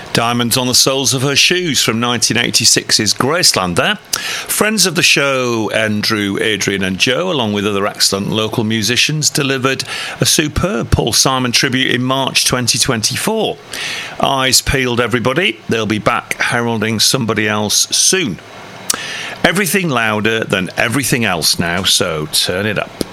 Diamonds on the Soles of Her Shoes from 1986's Graceland there. Friends of the show, Andrew, Adrian and Joe, along with other excellent local musicians, delivered a superb Paul Simon tribute in March 2024. Eyes peeled, everybody. They'll be back heralding somebody else soon. Everything louder than everything else now, so turn it up.